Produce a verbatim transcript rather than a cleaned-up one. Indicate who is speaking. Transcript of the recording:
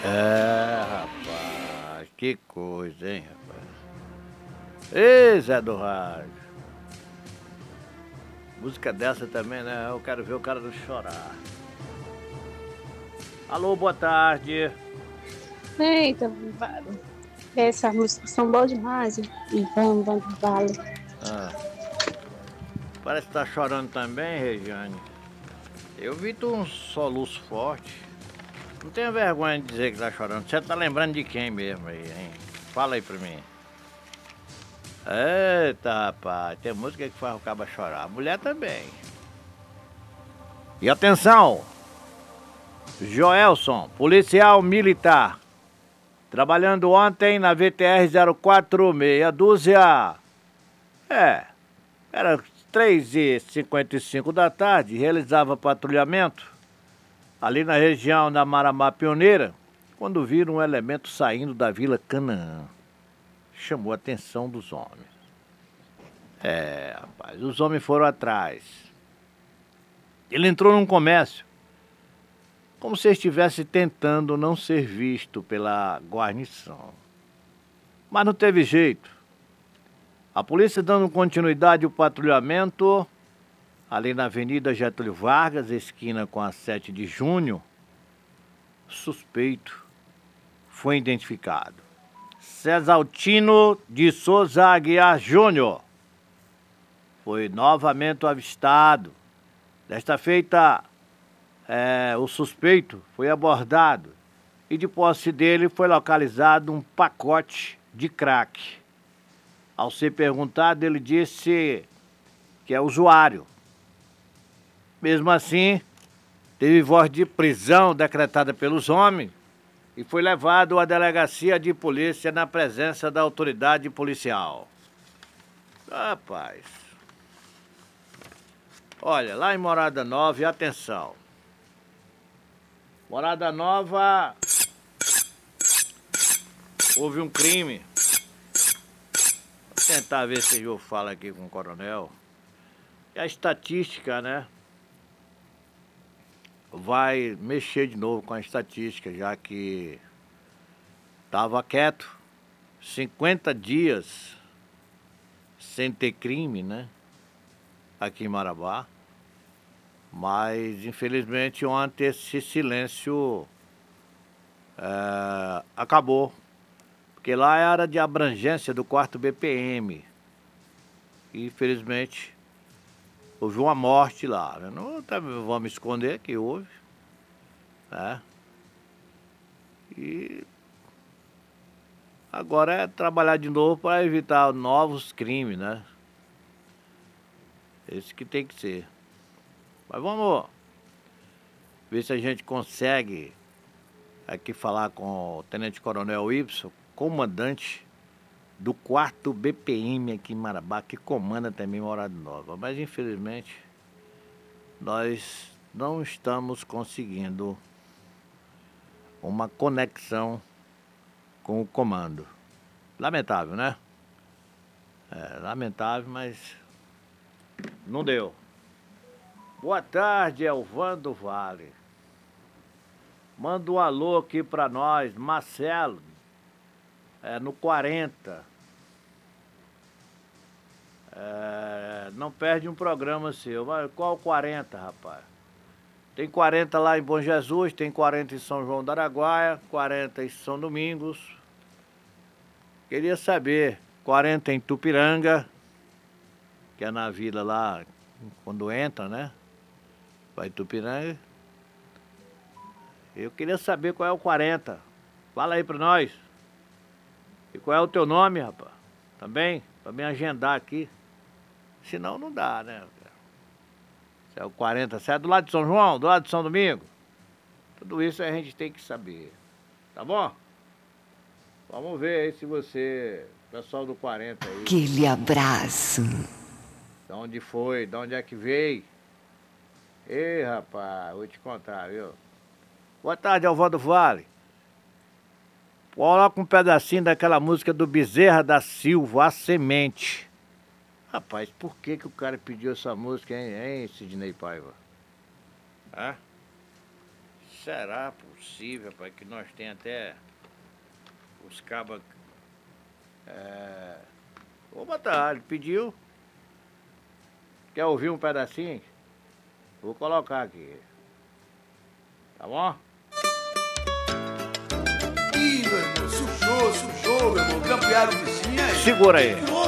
Speaker 1: É, rapaz, que coisa, hein, rapaz. Ei, Zé do Rádio. Música dessa também, né? Eu quero ver o cara não chorar. Alô, boa tarde.
Speaker 2: Eita, vale. Essas músicas são boas demais. E vamos, vamos, vale.
Speaker 1: Ah, parece que tá chorando também, Regiane. Eu vi tu um soluço forte. Não tenha vergonha de dizer que tá chorando. Você tá lembrando de quem mesmo aí, hein? Fala aí pra mim. Eita, rapaz, tem música que faz o cabo chorar. A mulher também. E atenção! Joelson, policial militar. Trabalhando ontem na V T R zero quatro meia dúzia. É, era três e cinquenta e cinco da tarde, realizava patrulhamento ali na região da Maramá Pioneira, quando viram um elemento saindo da Vila Canaã. Chamou a atenção dos homens. É, rapaz, os homens foram atrás. Ele entrou num comércio, como se estivesse tentando não ser visto pela guarnição. Mas não teve jeito. A polícia dando continuidade ao patrulhamento, ali na Avenida Getúlio Vargas, esquina com a sete de junho, suspeito foi identificado. Cesaltino de Souza Aguiar Júnior foi novamente avistado. Desta feita, é, o suspeito foi abordado e de posse dele foi localizado um pacote de crack. Ao ser perguntado, ele disse que é usuário. Mesmo assim, teve voz de prisão decretada pelos homens e foi levado à delegacia de polícia na presença da autoridade policial. Rapaz, olha, lá em Morada Nova, atenção. Morada Nova, houve um crime. Vou tentar ver se eu falo aqui com o coronel. E a estatística, né? Vai mexer de novo com a estatística, já que estava quieto. cinquenta dias sem ter crime, né? Aqui em Marabá. Mas, infelizmente, ontem esse silêncio é, acabou. Porque lá é a área de abrangência do quarto B P M. E, infelizmente, houve uma morte lá. Né? Não tá, vamos esconder que houve. Né? E agora é trabalhar de novo para evitar novos crimes, né? Esse que tem que ser. Mas vamos ver se a gente consegue aqui falar com o Tenente Coronel Y, comandante do quarto B P M aqui em Marabá, que comanda também Morada Nova. Mas infelizmente nós não estamos conseguindo uma conexão com o comando. Lamentável, né? É, lamentável, mas não deu. Boa tarde, Elvando Vale. Manda um alô aqui pra nós, Marcelo, é, no quarenta. É, não perde um programa seu. Mas qual quarenta, rapaz? Tem quarenta lá em Bom Jesus, tem quarenta em São João da Araguaia, quarenta em São Domingos. Queria saber, quarenta em Tupiranga, que é na vila lá, quando entra, né? Vai Tupiranga. Eu queria saber qual é o quarenta. Fala aí pra nós. E qual é o teu nome, rapaz? Também, pra me agendar aqui. Senão não dá, né? Se é o quarenta, se é do lado de São João, do lado de São Domingo. Tudo isso a gente tem que saber. Tá bom? Vamos ver aí se você, pessoal do quarenta aí.
Speaker 3: Aquele abraço.
Speaker 1: De onde foi? De onde é que veio? Ei, rapaz, vou te contar, viu? Boa tarde, Alvaldo Vale. Coloca um pedacinho daquela música do Bezerra da Silva, A Semente. Rapaz, por que que o cara pediu essa música, hein, hein Sidney Paiva? É? será possível, pai, que nós tenha até os cabas... É... Ô, boa tarde, pediu? Quer ouvir um pedacinho? Vou colocar aqui. Tá bom?
Speaker 3: Ih, meu irmão, sujou, sujou, meu irmão. Campearam o bichinho aí.
Speaker 1: Segura aí.